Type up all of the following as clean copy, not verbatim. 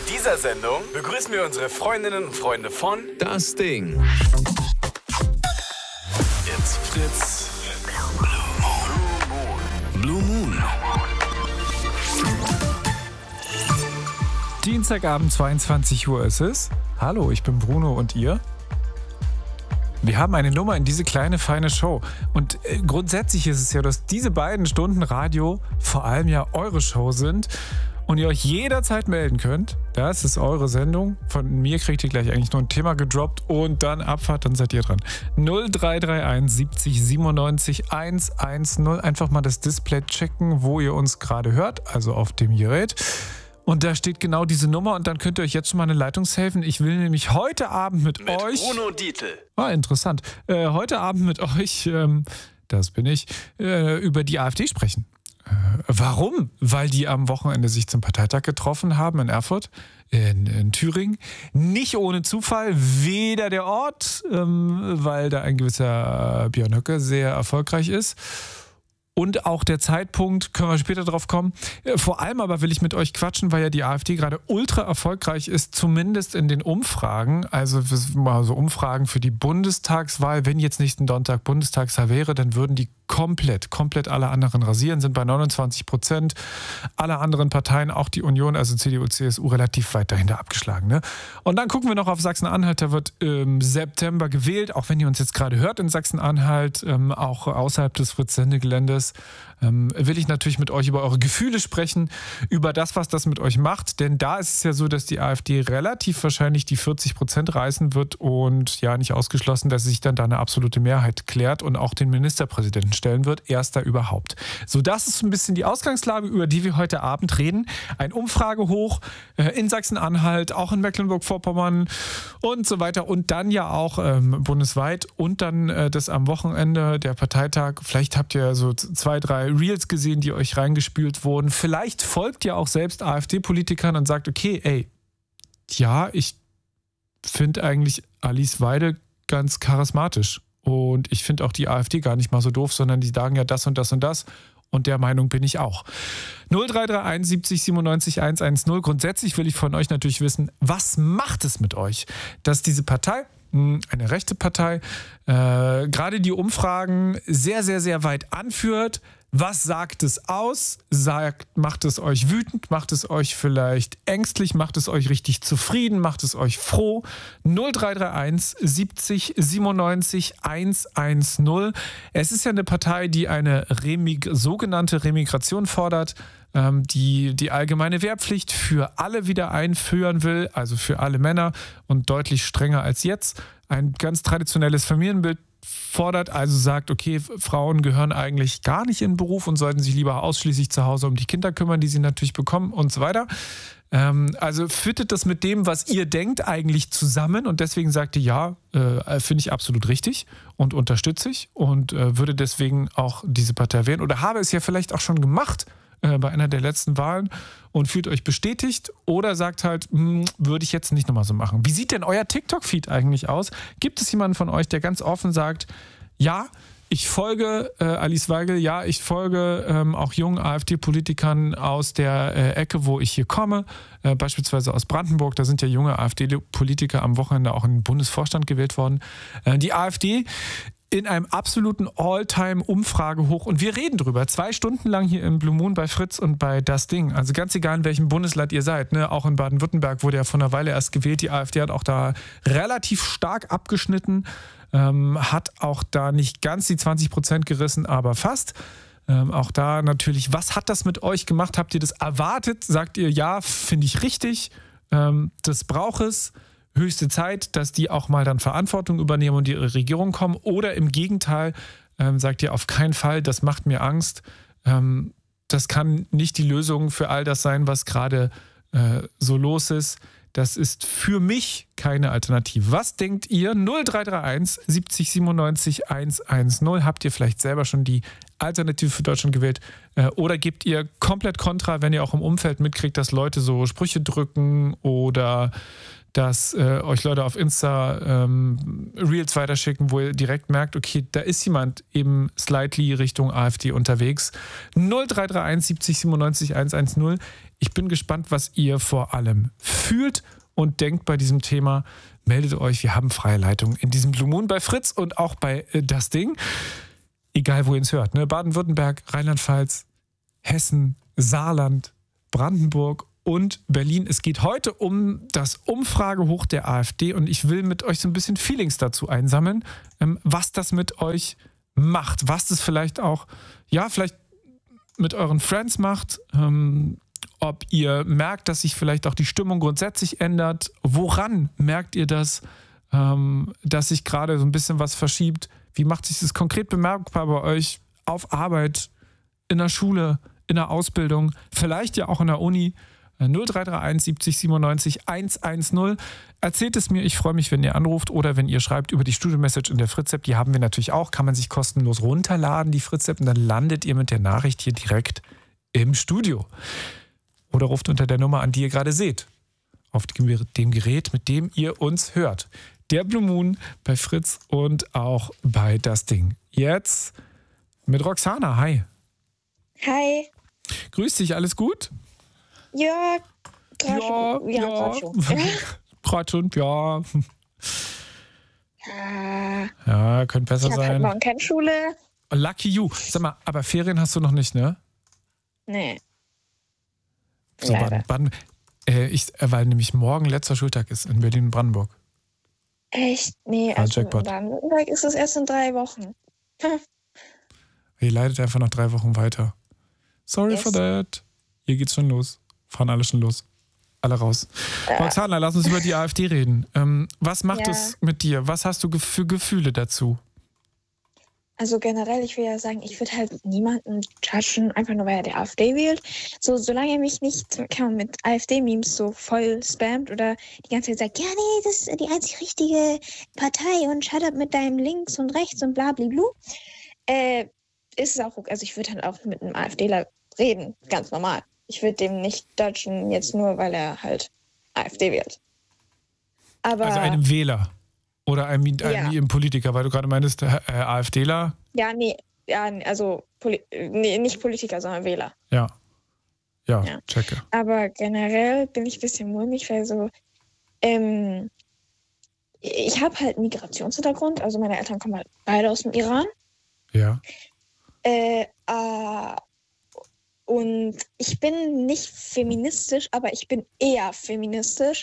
dieser Sendung begrüßen wir unsere Freundinnen und Freunde von Das Ding. It's Fritz Blue Moon. Dienstagabend, 22 Uhr ist es. Hallo, ich bin Bruno und ihr? Wir haben eine Nummer in diese kleine, feine Show. Und grundsätzlich ist es ja, dass diese beiden Stunden Radio vor allem ja eure Show sind und ihr euch jederzeit melden könnt. Das ist eure Sendung. Von mir kriegt ihr gleich eigentlich nur ein Thema gedroppt und dann Abfahrt, dann seid ihr dran. 0331 70 97 110. Einfach mal das Display checken, wo ihr uns gerade hört, also auf dem Gerät. Und da steht genau diese Nummer und dann könnt ihr euch jetzt schon mal eine Leitung saven. Ich will nämlich heute Abend mit euch... Bruno Dietl. Interessant. Heute Abend mit euch, das bin ich, über die AfD sprechen. Warum? Weil die am Wochenende sich zum Parteitag getroffen haben in Erfurt, in Thüringen. Nicht ohne Zufall, weder der Ort, weil da ein gewisser Björn Höcke sehr erfolgreich ist. Und auch der Zeitpunkt, können wir später drauf kommen. Vor allem aber will ich mit euch quatschen, weil ja die AfD gerade ultra erfolgreich ist, zumindest in den Umfragen. Also mal so Umfragen für die Bundestagswahl. Wenn jetzt nächsten Sonntag Bundestagswahl wäre, dann würden die komplett alle anderen rasieren, sind bei 29%. Alle anderen Parteien, auch die Union, also CDU, CSU, relativ weit dahinter abgeschlagen. Ne? Und dann gucken wir noch auf Sachsen-Anhalt. Da wird im September gewählt, auch wenn ihr uns jetzt gerade hört in Sachsen-Anhalt, auch außerhalb des Fritz-Sende-Geländes. Will ich natürlich mit euch über eure Gefühle sprechen, über das, was das mit euch macht. Denn da ist es ja so, dass die AfD relativ wahrscheinlich die 40% reißen wird und ja nicht ausgeschlossen, dass sie sich dann da eine absolute Mehrheit klärt und auch den Ministerpräsidenten stellen wird, erster überhaupt. So, das ist ein bisschen die Ausgangslage, über die wir heute Abend reden. Ein Umfragehoch in Sachsen-Anhalt, auch in Mecklenburg-Vorpommern und so weiter und dann ja auch bundesweit und dann das am Wochenende, der Parteitag. Vielleicht habt ihr so 2, 3 Reels gesehen, die euch reingespült wurden. Vielleicht folgt ihr auch selbst AfD-Politikern und sagt, okay, ey, ja, ich finde eigentlich Alice Weidel ganz charismatisch. Und ich finde auch die AfD gar nicht mal so doof, sondern die sagen ja das und das und das. Und der Meinung bin ich auch. 0331 70 97 110. Grundsätzlich will ich von euch natürlich wissen, was macht es mit euch, dass diese Partei, eine rechte Partei, gerade die Umfragen sehr weit anführt. Was sagt es aus? Macht es euch wütend? Macht es euch vielleicht ängstlich? Macht es euch richtig zufrieden? Macht es euch froh? 0331 70 97 110. Es ist ja eine Partei, die eine sogenannte Remigration fordert, die allgemeine Wehrpflicht für alle wieder einführen will, also für alle Männer und deutlich strenger als jetzt. Ein ganz traditionelles Familienbild fordert, also sagt, okay, Frauen gehören eigentlich gar nicht in den Beruf und sollten sich lieber ausschließlich zu Hause um die Kinder kümmern, die sie natürlich bekommen und so weiter. Also fittet das mit dem, was ihr denkt, eigentlich zusammen und deswegen sagt ihr, ja, finde ich absolut richtig und unterstütze ich und würde deswegen auch diese Partei wählen oder habe es ja vielleicht auch schon gemacht bei einer der letzten Wahlen und fühlt euch bestätigt oder sagt halt, würde ich jetzt nicht nochmal so machen. Wie sieht denn euer TikTok-Feed eigentlich aus? Gibt es jemanden von euch, der ganz offen sagt, ja, ich folge Alice Weidel, ja, ich folge auch jungen AfD-Politikern aus der Ecke, wo ich hier komme, beispielsweise aus Brandenburg, da sind ja junge AfD-Politiker am Wochenende auch in den Bundesvorstand gewählt worden. Die AfD in einem absoluten All-Time-Umfragehoch. Und wir reden drüber. 2 Stunden lang hier im Blue Moon bei Fritz und bei Das Ding. Also ganz egal, in welchem Bundesland ihr seid. Ne? Auch in Baden-Württemberg wurde ja vor einer Weile erst gewählt. Die AfD hat auch da relativ stark abgeschnitten. Hat auch da nicht ganz die 20% gerissen, aber fast. Auch da natürlich, was hat das mit euch gemacht? Habt ihr das erwartet? Sagt ihr, ja, finde ich richtig. Das braucht es. Höchste Zeit, dass die auch mal dann Verantwortung übernehmen und die Regierung kommen. Oder im Gegenteil, sagt ihr auf keinen Fall, das macht mir Angst. Das kann nicht die Lösung für all das sein, was gerade so los ist. Das ist für mich keine Alternative. Was denkt ihr? 0331 70 97 110. Habt ihr vielleicht selber schon die Alternative für Deutschland gewählt? Oder gebt ihr komplett Kontra, wenn ihr auch im Umfeld mitkriegt, dass Leute so Sprüche drücken oder dass euch Leute auf Insta Reels weiterschicken, wo ihr direkt merkt, okay, da ist jemand eben slightly Richtung AfD unterwegs. 0331 70 97 110. Ich bin gespannt, was ihr vor allem fühlt und denkt bei diesem Thema. Meldet euch, wir haben freie Leitung in diesem Blue Moon bei Fritz und auch bei Das Ding. Egal, wo ihr es hört. Ne? Baden-Württemberg, Rheinland-Pfalz, Hessen, Saarland, Brandenburg und Berlin. Es geht heute um das Umfragehoch der AfD und ich will mit euch so ein bisschen Feelings dazu einsammeln, was das mit euch macht, was das vielleicht auch, ja, vielleicht mit euren Friends macht, ob ihr merkt, dass sich vielleicht auch die Stimmung grundsätzlich ändert. Woran merkt ihr das, dass sich gerade so ein bisschen was verschiebt? Wie macht sich das konkret bemerkbar bei euch auf Arbeit, in der Schule, in der Ausbildung, vielleicht ja auch in der Uni? 0331 70 97 110. Erzählt es mir, ich freue mich, wenn ihr anruft oder wenn ihr schreibt über die Studio-Message in der Fritz-App. Die haben wir natürlich auch, kann man sich kostenlos runterladen, die Fritz-App, und dann landet ihr mit der Nachricht hier direkt im Studio. Oder ruft unter der Nummer an, die ihr gerade seht, auf dem Gerät, mit dem ihr uns hört. Der Blue Moon bei Fritz und auch bei Das Ding. Jetzt mit Roxana. Hi. Hi. Grüß dich, alles gut? Ja, gerade schon. Gerade schon, ja. Ja. Ja, könnte besser Ich habe sein. halt morgen keine Schule. Lucky you. Sag mal, aber Ferien hast du noch nicht, ne? Nee. So, Leider. weil nämlich morgen letzter Schultag ist in Berlin und Brandenburg. Echt? Nee, Ah, also Jackpot. in Baden-Württemberg ist es erst in 3 Wochen. Ihr leidet einfach noch 3 Wochen weiter. Sorry Yes. for that. Hier geht's schon los. Fahren alle schon los. Alle raus. Roxana, lass uns über die AfD reden. Was macht Ja. es mit dir? Was hast du für Gefühle dazu? Also generell, ich will ja sagen, ich würde halt niemanden judgen, einfach nur weil er die AfD wählt. So, solange er mich nicht mit AfD-Memes so voll spammt oder die ganze Zeit sagt, ja, nee, das ist die einzig richtige Partei und shut up mit deinem Links und Rechts und bla bla bla, ist es auch okay. Also ich würde halt auch mit einem AfDler reden, ganz normal. Ich würde dem nicht judgen, jetzt nur, weil er halt AfD wählt. Aber Also einem Wähler oder einem Politiker, weil du gerade meintest, AfDler? ja, nee, also nicht Politiker, sondern Wähler. Ja, Ja. checke. Aber generell bin ich ein bisschen mulmig, weil so, ich habe halt einen Migrationshintergrund, also meine Eltern kommen halt beide aus dem Iran. Ja. Und ich bin nicht feministisch, aber ich bin eher feministisch.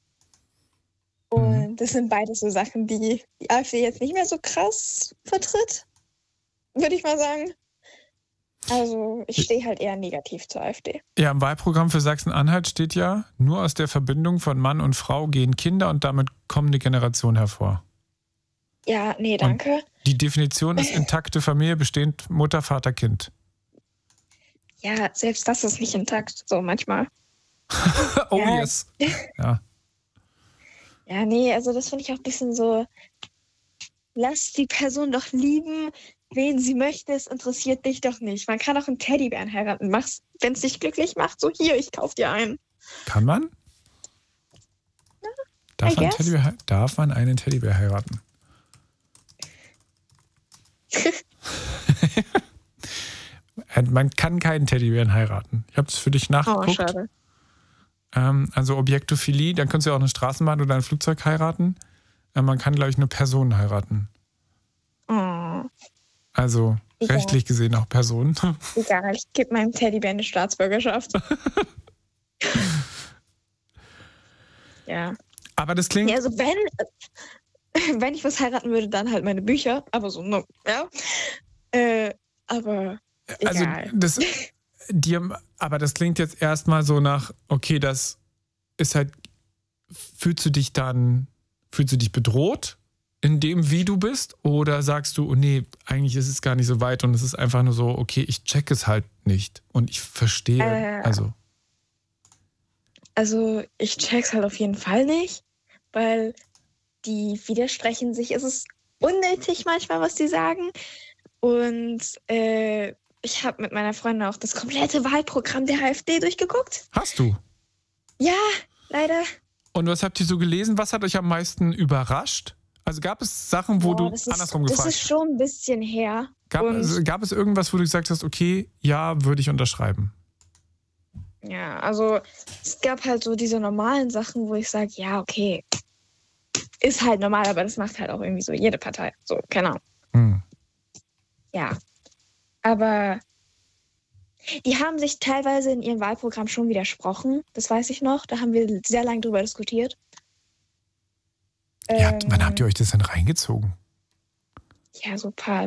Und das sind beides so Sachen, die die AfD jetzt nicht mehr so krass vertritt, würde ich mal sagen. Also ich stehe halt eher negativ zur AfD. Ja, im Wahlprogramm für Sachsen-Anhalt steht ja, nur aus der Verbindung von Mann und Frau gehen Kinder und damit kommende Generation hervor. Ja, nee, danke. Die Definition ist intakte Familie, bestehend Mutter, Vater, Kind. Ja, selbst das ist nicht intakt, so manchmal. Oh Ja. yes. Ja. Ja, nee, also das finde ich auch ein bisschen so, lass die Person doch lieben, wen sie möchte, es interessiert dich doch nicht. Man kann auch einen Teddybären heiraten. Wenn es dich glücklich macht, so hier, ich kauf dir einen. Kann man? Darf guess. Darf man einen Teddybär heiraten? Man kann keinen Teddybären heiraten. Ich habe es für dich Oh, nachgeguckt. schade. Also Objektophilie, dann kannst du ja auch eine Straßenbahn oder ein Flugzeug heiraten. Man kann, glaube ich, nur Personen heiraten. Oh, Also Egal. rechtlich gesehen auch Personen. egal, ich gebe meinem Teddybär eine Staatsbürgerschaft. Ja. Aber das klingt... Ja, also wenn ich was heiraten würde, dann halt meine Bücher. Aber so, no, ja. Aber Also egal. aber das klingt jetzt erstmal so nach, okay, das ist halt, fühlst du dich bedroht in dem, wie du bist? Oder sagst du, oh nee, eigentlich ist es gar nicht so weit und es ist einfach nur so, okay, ich check es halt nicht und ich verstehe. Also ich check's halt auf jeden Fall nicht, weil die widersprechen sich. Es ist unnötig manchmal, was die sagen. Und ich habe mit meiner Freundin auch das komplette Wahlprogramm der AfD durchgeguckt. Hast du? Ja, leider. Und was habt ihr so gelesen? Was hat euch am meisten überrascht? Also gab es Sachen, wo du andersrum gefragt hast? Das ist schon ein bisschen her. Gab es irgendwas, wo du gesagt hast, okay, ja, würde ich unterschreiben? Ja, also es gab halt so diese normalen Sachen, wo ich sage, ja, okay, ist halt normal, aber das macht halt auch irgendwie so jede Partei. So, keine Ahnung. Hm. Ja, aber die haben sich teilweise in ihrem Wahlprogramm schon widersprochen. Das weiß ich noch. Da haben wir sehr lange drüber diskutiert. Ja, wann habt ihr euch das denn reingezogen? Ja, so ein paar